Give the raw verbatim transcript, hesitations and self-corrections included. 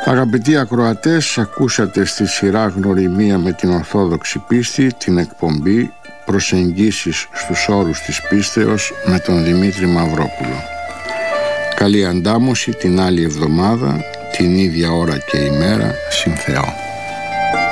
Αγαπητοί ακροατές, ακούσατε στη σειρά Γνωριμία με την Ορθόδοξη Πίστη την εκπομπή Προσεγγίσεις στους όρους της πίστεως με τον Δημήτρη Μαυρόπουλο. Καλή αντάμωση την άλλη εβδομάδα, την ίδια ώρα και ημέρα, συν Θεό.